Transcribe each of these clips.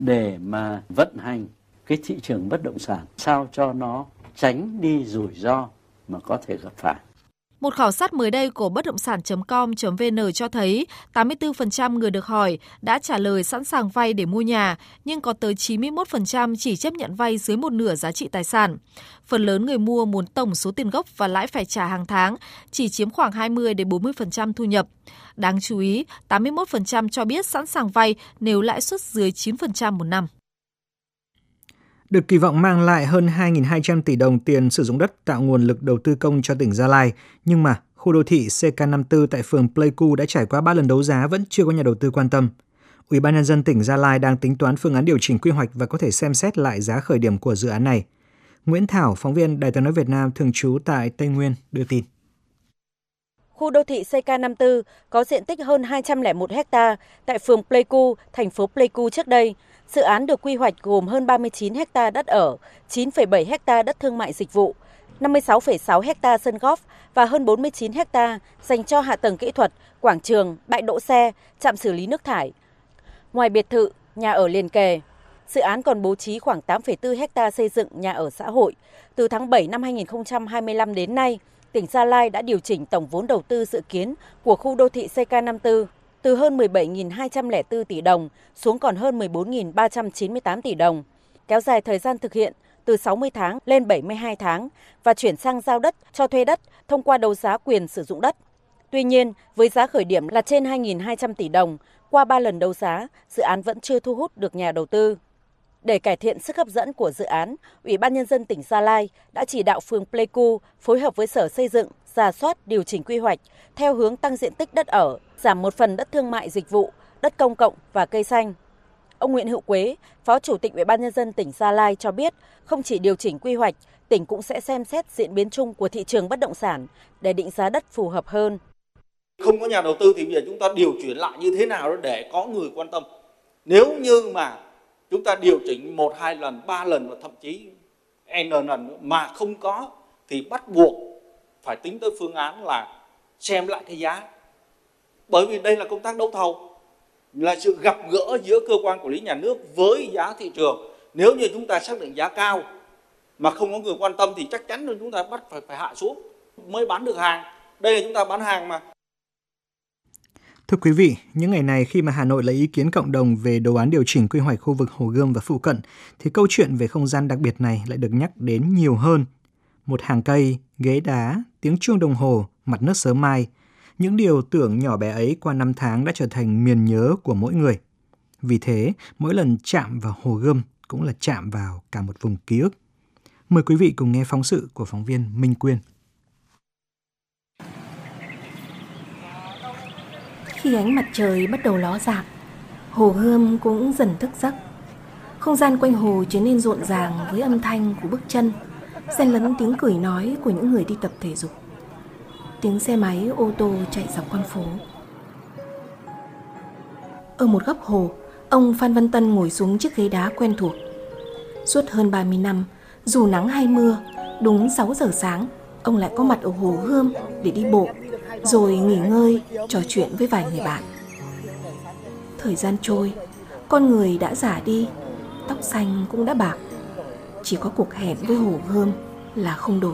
để mà vận hành cái thị trường bất động sản sao cho nó tránh đi rủi ro mà có thể gặp phải. Một khảo sát mới đây của bất động sản.com.vn cho thấy 84% người được hỏi đã trả lời sẵn sàng vay để mua nhà, nhưng có tới 91% chỉ chấp nhận vay dưới một nửa giá trị tài sản. Phần lớn người mua muốn tổng số tiền gốc và lãi phải trả hàng tháng chỉ chiếm khoảng 20-40% thu nhập. Đáng chú ý, 81% cho biết sẵn sàng vay nếu lãi suất dưới 9% một năm. Được kỳ vọng mang lại hơn 2.200 tỷ đồng tiền sử dụng đất tạo nguồn lực đầu tư công cho tỉnh Gia Lai, nhưng mà khu đô thị CK54 tại phường Pleiku đã trải qua 3 lần đấu giá vẫn chưa có nhà đầu tư quan tâm. Ủy ban nhân dân tỉnh Gia Lai đang tính toán phương án điều chỉnh quy hoạch và có thể xem xét lại giá khởi điểm của dự án này. Nguyễn Thảo, phóng viên Đài Tiếng nói Việt Nam thường trú tại Tây Nguyên đưa tin. Khu đô thị CK54 có diện tích hơn 201 ha tại phường Pleiku, thành phố Pleiku trước đây. Dự án được quy hoạch gồm hơn 39 ha đất ở, 9,7 ha đất thương mại dịch vụ, 56,6 ha sân golf và hơn 49 ha dành cho hạ tầng kỹ thuật, quảng trường, bãi đỗ xe, trạm xử lý nước thải. Ngoài biệt thự, nhà ở liền kề, dự án còn bố trí khoảng 8,4 ha xây dựng nhà ở xã hội. Từ tháng 7 năm 2025 đến nay, tỉnh Gia Lai đã điều chỉnh tổng vốn đầu tư dự kiến của khu đô thị CK54 từ hơn 17.204 tỷ đồng xuống còn hơn 14.398 tỷ đồng, kéo dài thời gian thực hiện từ 60 tháng lên 72 tháng và chuyển sang giao đất cho thuê đất thông qua đấu giá quyền sử dụng đất. Tuy nhiên, với giá khởi điểm là trên 2.200 tỷ đồng, qua 3 lần đấu giá, dự án vẫn chưa thu hút được nhà đầu tư. Để cải thiện sức hấp dẫn của dự án, Ủy ban nhân dân tỉnh Gia Lai đã chỉ đạo phường Pleiku phối hợp với Sở Xây dựng rà soát điều chỉnh quy hoạch theo hướng tăng diện tích đất ở, giảm một phần đất thương mại dịch vụ, đất công cộng và cây xanh. Ông Nguyễn Hữu Quế, Phó Chủ tịch Ủy ban nhân dân tỉnh Gia Lai cho biết, không chỉ điều chỉnh quy hoạch, tỉnh cũng sẽ xem xét diễn biến chung của thị trường bất động sản để định giá đất phù hợp hơn. Không có nhà đầu tư thì bây giờ chúng ta điều chuyển lại như thế nào để có người quan tâm. Nếu như mà chúng ta điều chỉnh 1, 2 lần, 3 lần và thậm chí n lần mà không có thì bắt buộc phải tính tới phương án là xem lại cái giá. Bởi vì đây là công tác đấu thầu, là sự gặp gỡ giữa cơ quan quản lý nhà nước với giá thị trường. Nếu như chúng ta xác định giá cao mà không có người quan tâm thì chắc chắn là chúng ta bắt phải hạ xuống mới bán được hàng. Đây là chúng ta bán hàng mà. Thưa quý vị, những ngày này khi mà Hà Nội lấy ý kiến cộng đồng về đồ án điều chỉnh quy hoạch khu vực Hồ Gươm và phụ cận, thì câu chuyện về không gian đặc biệt này lại được nhắc đến nhiều hơn. Một hàng cây, ghế đá, tiếng chuông đồng hồ, mặt nước sớm mai, những điều tưởng nhỏ bé ấy qua năm tháng đã trở thành miền nhớ của mỗi người. Vì thế, mỗi lần chạm vào Hồ Gươm cũng là chạm vào cả một vùng ký ức. Mời quý vị cùng nghe phóng sự của phóng viên Minh Quyên. Khi ánh mặt trời bắt đầu ló dạng, Hồ Gươm cũng dần thức giấc. Không gian quanh hồ trở nên rộn ràng với âm thanh của bước chân, xen lẫn tiếng cười nói của những người đi tập thể dục. Tiếng xe máy, ô tô chạy dọc con phố. Ở một góc hồ, ông Phan Văn Tân ngồi xuống chiếc ghế đá quen thuộc. Suốt hơn 30 năm, dù nắng hay mưa, đúng 6 giờ sáng, ông lại có mặt ở Hồ Gươm để đi bộ, rồi nghỉ ngơi, trò chuyện với vài người bạn. Thời gian trôi, con người đã già đi, tóc xanh cũng đã bạc. Chỉ có cuộc hẹn với Hồ Gươm là không đổi.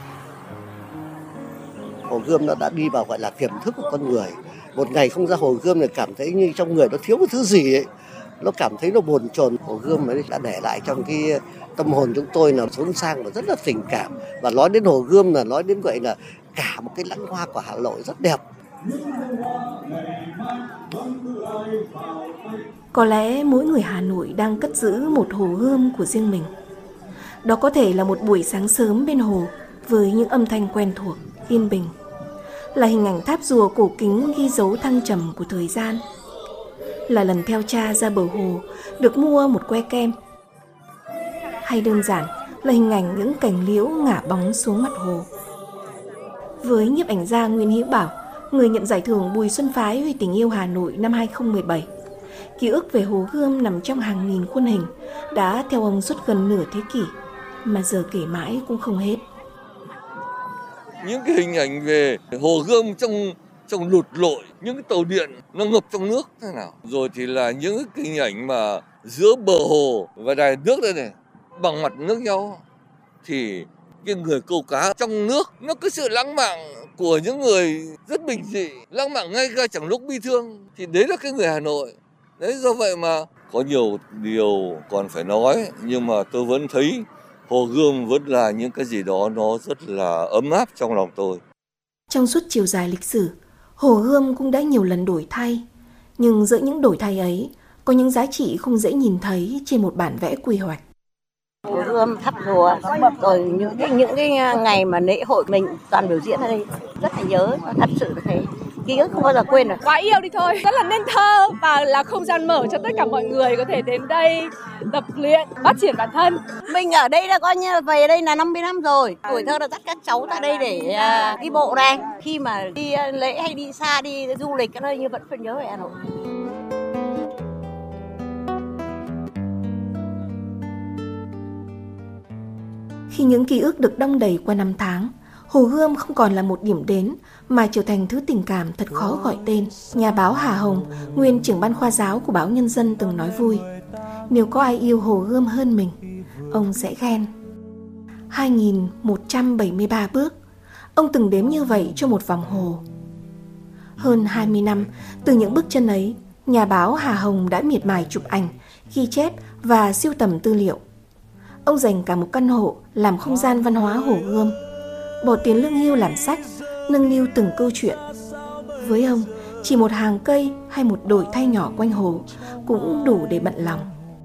Hồ Gươm nó đã đi vào gọi là tiềm thức của con người. Một ngày không ra Hồ Gươm thì cảm thấy như trong người nó thiếu một thứ gì ấy. Nó cảm thấy nó bồn chồn. Hồ Gươm ấy đã để lại trong cái tâm hồn chúng tôi là xốn sang và rất là tình cảm. Và nói đến Hồ Gươm là nói đến gọi là cả một cái lãng hoa của Hà Nội rất đẹp. Có lẽ mỗi người Hà Nội đang cất giữ một Hồ Gươm của riêng mình. Đó có thể là một buổi sáng sớm bên hồ với những âm thanh quen thuộc, yên bình. Là hình ảnh tháp rùa cổ kính ghi dấu thăng trầm của thời gian. Là lần theo cha ra bờ hồ được mua một que kem. Hay đơn giản là hình ảnh những cành liễu ngả bóng xuống mặt hồ. Với nhiếp ảnh gia Nguyễn Hữu Bảo, người nhận giải thưởng Bùi Xuân Phái vì tình yêu Hà Nội năm 2017, ký ức về Hồ Gươm nằm trong hàng nghìn khuôn hình đã theo ông suốt gần nửa thế kỷ, mà giờ kể mãi cũng không hết. Những cái hình ảnh về Hồ Gươm trong lụt lội, những cái tàu điện nó ngập trong nước thế nào, rồi thì là những cái hình ảnh mà giữa bờ hồ và đài nước đây này bằng mặt nước nhau thì cái người câu cá trong nước nó có sự lãng mạn của những người rất bình dị, lãng mạn ngay cả chẳng lúc bi thương, thì đấy là cái người Hà Nội. Đấy, do vậy mà có nhiều điều còn phải nói, nhưng mà tôi vẫn thấy Hồ Gươm vẫn là những cái gì đó nó rất là ấm áp trong lòng tôi. Trong suốt chiều dài lịch sử, Hồ Gươm cũng đã nhiều lần đổi thay, nhưng giữa những đổi thay ấy có những giá trị không dễ nhìn thấy trên một bản vẽ quy hoạch. Hồ Gươm thắp rùa, rồi những cái ngày mà lễ hội mình toàn biểu diễn ở đây rất là nhớ, thật sự là thế. Ký ức không bao giờ quên được. Quá yêu đi thôi, rất là nên thơ và là không gian mở cho tất cả mọi người có thể đến đây tập luyện, phát triển bản thân. Mình ở đây là coi như về đây là 50 năm rồi. Tuổi thơ là dắt các cháu ra đây để đi bộ này. Khi mà đi lễ hay đi xa, đi du lịch cái nơi như vẫn phải nhớ về Hà Nội. Khi những ký ức được đong đầy qua năm tháng, Hồ Gươm không còn là một điểm đến mà trở thành thứ tình cảm thật khó gọi tên. Nhà báo Hà Hồng, nguyên trưởng ban khoa giáo của báo Nhân dân từng nói vui: nếu có ai yêu Hồ Gươm hơn mình, ông sẽ ghen. 2.173 bước, ông từng đếm như vậy cho một vòng hồ. Hơn 20 năm, từ những bước chân ấy, nhà báo Hà Hồng đã miệt mài chụp ảnh, ghi chép và sưu tầm tư liệu. Ông dành cả một căn hộ làm không gian văn hóa Hồ Gươm, bỏ tiền lương hưu làm sách, nâng niu từng câu chuyện. Với ông, chỉ một hàng cây hay một đổi thay nhỏ quanh hồ cũng đủ để bận lòng.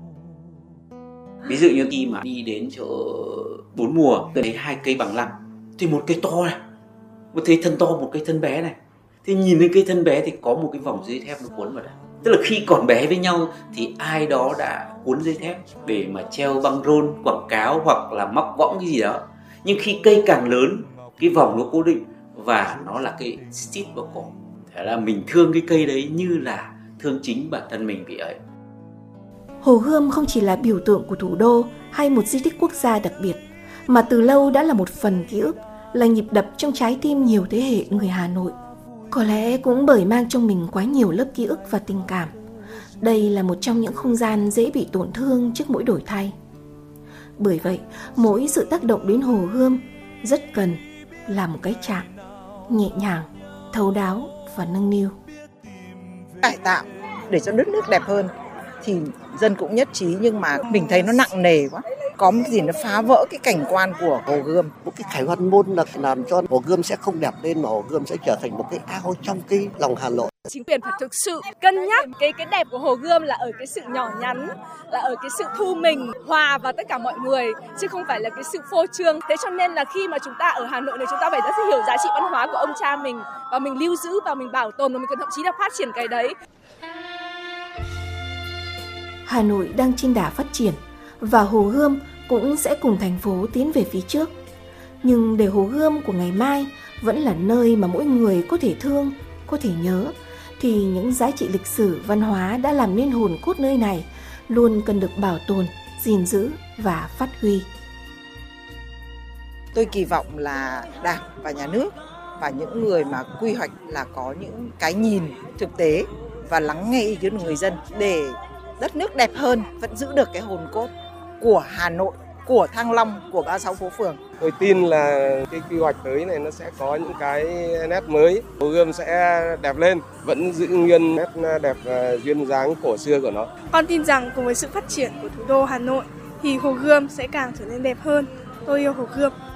Ví dụ như khi mà đi đến chỗ Bốn Mùa, tôi thấy 2 cây bằng lăng, thì một cây to này, một cây thân to, một cây thân bé này. Thì nhìn lên cây thân bé thì có một cái vòng dây thép nó cuốn vào đó. Tức là khi còn bé với nhau thì ai đó đã cuốn dây thép để mà treo băng rôn, quảng cáo hoặc là móc võng cái gì đó. Nhưng khi cây càng lớn, cái vòng nó cố định và nó là cái stitch vào cổ. Thế là mình thương cái cây đấy như là thương chính bản thân mình vậy ấy. Hồ Gươm không chỉ là biểu tượng của thủ đô hay một di tích quốc gia đặc biệt, mà từ lâu đã là một phần ký ức, là nhịp đập trong trái tim nhiều thế hệ người Hà Nội. Có lẽ cũng bởi mang trong mình quá nhiều lớp ký ức và tình cảm, đây là một trong những không gian dễ bị tổn thương trước mỗi đổi thay. Bởi vậy, mỗi sự tác động đến Hồ Gươm rất cần là một cái chạm nhẹ nhàng, thấu đáo và nâng niu. Cải tạo để cho đất nước đẹp hơn thì dân cũng nhất trí, nhưng mà mình thấy nó nặng nề quá. Có một gì nó phá vỡ cái cảnh quan của Hồ Gươm. Một cái khải hoàn môn là làm cho Hồ Gươm sẽ không đẹp lên, mà Hồ Gươm sẽ trở thành một cái ao trong cái lòng Hà Nội. Chính quyền phải thực sự cân nhắc cái đẹp của Hồ Gươm là ở cái sự nhỏ nhắn, là ở cái sự thu mình, hòa vào tất cả mọi người, chứ không phải là cái sự phô trương. Thế cho nên là khi mà chúng ta ở Hà Nội này, chúng ta phải rất hiểu giá trị văn hóa của ông cha mình, và mình lưu giữ và mình bảo tồn, và mình còn thậm chí là phát triển cái đấy. Hà Nội đang trên đà phát triển, và Hồ Gươm cũng sẽ cùng thành phố tiến về phía trước. Nhưng để Hồ Gươm của ngày mai vẫn là nơi mà mỗi người có thể thương, có thể nhớ, thì những giá trị lịch sử, văn hóa đã làm nên hồn cốt nơi này luôn cần được bảo tồn, gìn giữ và phát huy. Tôi kỳ vọng là Đảng và Nhà nước và những người mà quy hoạch là có những cái nhìn thực tế và lắng nghe ý kiến của người dân để đất nước đẹp hơn, vẫn giữ được cái hồn cốt của Hà Nội, của Thăng Long, của 36 phố phường. Tôi tin là cái quy hoạch tới này nó sẽ có những cái nét mới, Hồ Gươm sẽ đẹp lên, vẫn giữ nguyên nét đẹp duyên dáng cổ xưa của nó. Con tin rằng cùng với sự phát triển của thủ đô Hà Nội thì Hồ Gươm sẽ càng trở nên đẹp hơn. Tôi yêu Hồ Gươm.